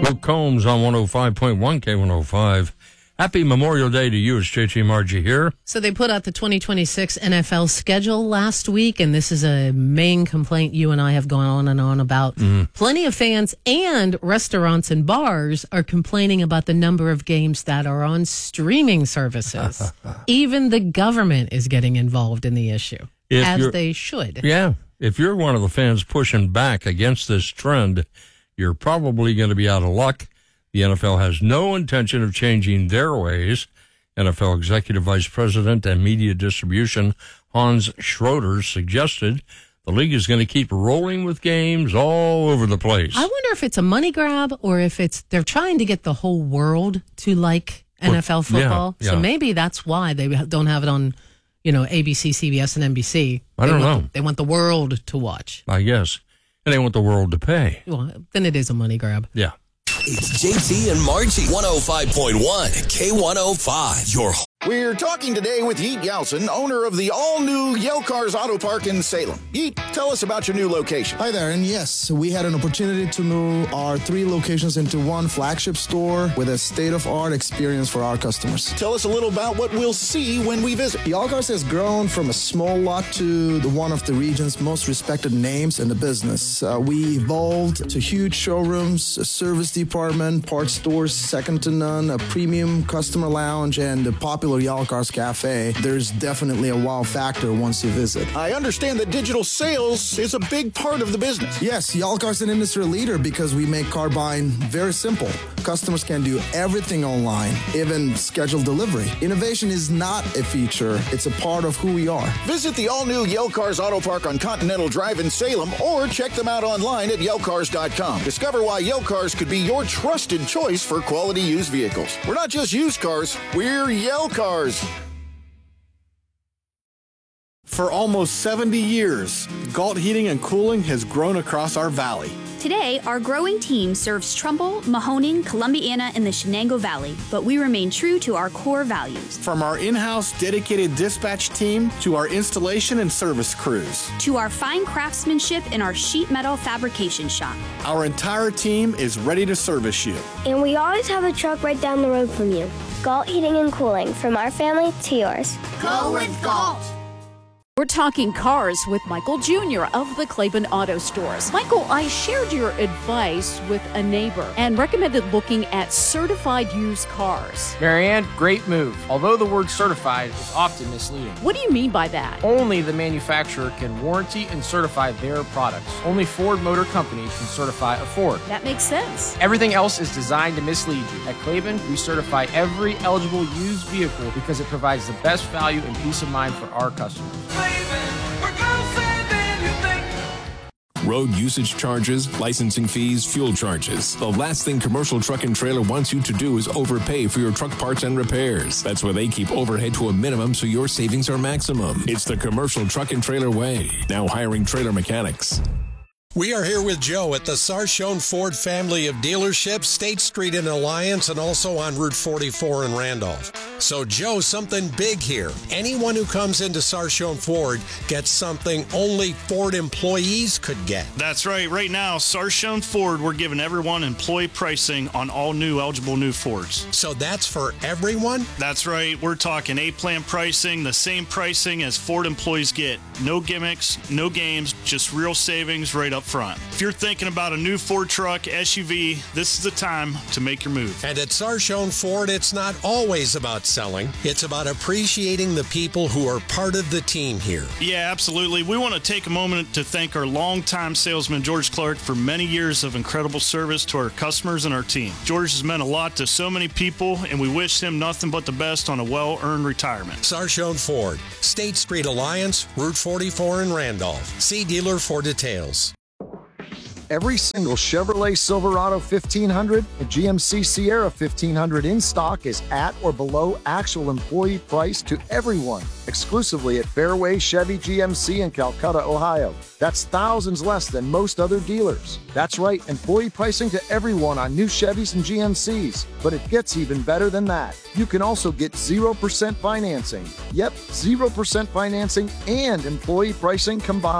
Luke Combs on 105.1 K105. Happy Memorial Day to you. It's JT Margie here. So they put out the 2026 NFL schedule last week, and this is a main complaint you and I have gone on and on about. Plenty of fans and restaurants and bars are complaining about the number of games that are on streaming services. Even the government is getting involved in the issue, as they should. Yeah. If you're one of the fans pushing back against this trend, you're probably going to be out of luck. The NFL has no intention of changing their ways. NFL Executive Vice President and Media Distribution Hans Schroeder suggested the league is going to keep rolling with games all over the place. I wonder if it's a money grab or if they're trying to get the whole world to like NFL football. Yeah. So maybe that's why they don't have it on, ABC, CBS, and NBC. I don't know. They want the world to watch. I guess. And they want the world to pay. Well, then it is a money grab. Yeah. It's JT and Margie, 105.1 K105. We're talking today with Yeet Yelson, owner of the all-new Yale Cars Auto Park in Salem. Yeet, tell us about your new location. Hi there, and yes, we had an opportunity to move our 3 locations into one flagship store with a state-of-art experience for our customers. Tell us a little about what we'll see when we visit. Yale Cars has grown from a small lot to one of the region's most respected names in the business. We evolved to huge showrooms, a service department, parts stores second to none, a premium customer lounge, and a popular Yale Cars Cafe. There's definitely a wow factor once you visit. I understand that digital sales is a big part of the business. Yes, Yale Cars is an industry leader because we make car buying very simple. Customers can do everything online, even schedule delivery. Innovation is not a feature, it's a part of who we are. Visit the all-new Yale Cars Auto Park on Continental Drive in Salem or check them out online at YaleCars.com. Discover why Yale Cars could be your trusted choice for quality used vehicles. We're not just used cars, we're Yale Cars. For almost 70 years, Galt Heating and Cooling has grown across our valley. Today, our growing team serves Trumbull, Mahoning, Columbiana, and the Shenango Valley, but we remain true to our core values. From our in-house dedicated dispatch team to our installation and service crews. To our fine craftsmanship in our sheet metal fabrication shop. Our entire team is ready to service you. And we always have a truck right down the road from you. Galt Heating and Cooling, from our family to yours. Go with Galt! We're talking cars with Michael Jr. of the Claiborne Auto Stores. Michael, I shared your advice with a neighbor and recommended looking at certified used cars. Marianne, great move. Although the word certified is often misleading. What do you mean by that? Only the manufacturer can warranty and certify their products. Only Ford Motor Company can certify a Ford. That makes sense. Everything else is designed to mislead you. At Claiborne, we certify every eligible used vehicle because it provides the best value and peace of mind for our customers. Road usage charges, licensing fees, fuel charges. The last thing Commercial Truck and Trailer wants you to do is overpay for your truck parts and repairs. That's why they keep overhead to a minimum so your savings are maximum. It's the Commercial Truck and Trailer way. Now hiring trailer mechanics. We are here with Joe at the Sarchone Ford family of dealerships, State Street in Alliance, and also on Route 44 in Randolph. So, Joe, something big here. Anyone who comes into Sarchone Ford gets something only Ford employees could get. That's right. Right now, Sarchone Ford, we're giving everyone employee pricing on all new eligible new Fords. So that's for everyone? That's right. We're talking A-plan pricing, the same pricing as Ford employees get. No gimmicks, no games, just real savings right up front. If you're thinking about a new Ford truck, SUV, this is the time to make your move. And at Sarchone Ford, it's not always about selling. It's about appreciating the people who are part of the team here. Yeah, absolutely. We want to take a moment to thank our longtime salesman, George Clark, for many years of incredible service to our customers and our team. George has meant a lot to so many people, and we wish him nothing but the best on a well-earned retirement. Sarchone Ford, State Street Alliance, Route 44 in Randolph. See dealer for details. Every single Chevrolet Silverado 1500 and GMC Sierra 1500 in stock is at or below actual employee price to everyone, exclusively at Fairway Chevy GMC in Calcutta, Ohio. That's thousands less than most other dealers. That's right, employee pricing to everyone on new Chevys and GMCs. But it gets even better than that. You can also get 0% financing. Yep, 0% financing and employee pricing combined.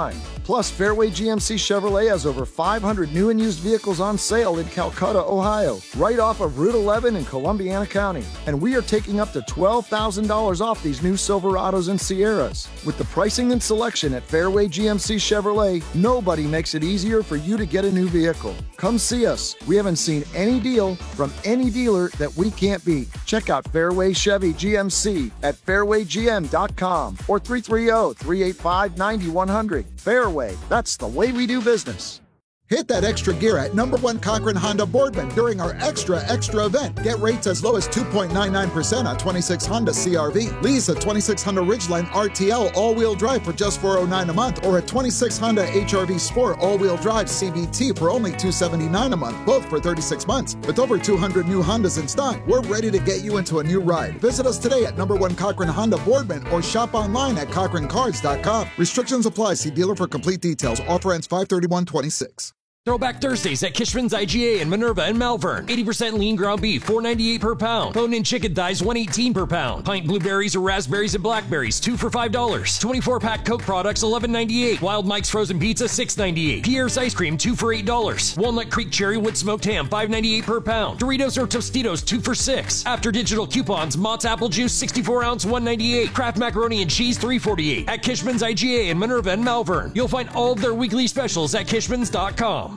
Plus, Fairway GMC Chevrolet has over 500 new and used vehicles on sale in Calcutta, Ohio, right off of Route 11 in Columbiana County. And we are taking up to $12,000 off these new Silverados and Sierras. With the pricing and selection at Fairway GMC Chevrolet, nobody makes it easier for you to get a new vehicle. Come see us. We haven't seen any deal from any dealer that we can't beat. Check out Fairway Chevy GMC at fairwaygm.com or 330-385-9100. Fairway, that's the way we do business. Hit that extra gear at number 1 Cochran Honda Boardman during our extra event. Get rates as low as 2.99% on 26 Honda CRV. Lease a 26 Honda Ridgeline RTL all-wheel drive for just $409 a month, or a 26 Honda HRV Sport all-wheel drive CVT for only $279 a month, both for 36 months. With over 200 new Hondas in stock, we're ready to get you into a new ride. Visit us today at number 1 Cochran Honda Boardman or shop online at CochranCards.com. Restrictions apply. See dealer for complete details. Offer ends 5/31/26. Throwback Thursdays at Kishman's IGA in Minerva and Malvern. 80% lean ground beef, $4.98 per pound. Bone-in chicken thighs, $1.18 per pound. Pint blueberries or raspberries and blackberries, 2 for $5. 24-pack Coke products, $11.98. Wild Mike's frozen pizza, $6.98. Pierre's ice cream, 2 for $8. Walnut Creek cherry wood smoked ham, $5.98 per pound. Doritos or Tostitos, 2 for $6. After digital coupons, Mott's apple juice, 64-ounce, $1.98. Kraft macaroni and cheese, $3.48. At Kishman's IGA in Minerva and Malvern. You'll find all of their weekly specials at Kishmans.com.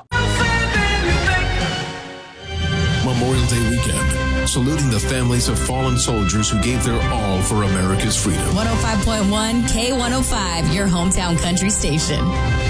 Memorial Day weekend, saluting the families of fallen soldiers who gave their all for America's freedom. 105.1 K105, your hometown country station.